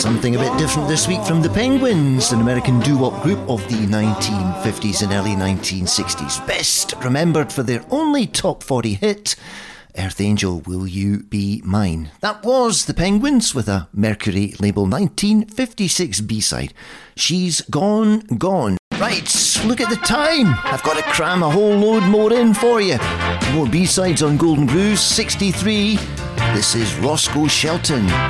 Something a bit different this week from the Penguins, an American doo-wop group of the 1950s and early 1960s. Best remembered for their only top 40 hit, Earth Angel, Will You Be Mine? That was the Penguins with a Mercury label 1956 B-side. She's Gone, Gone. Right, look at the time. I've got to cram a whole load more in for you. More B-sides on Golden Grooves, 63. This is Roscoe Shelton.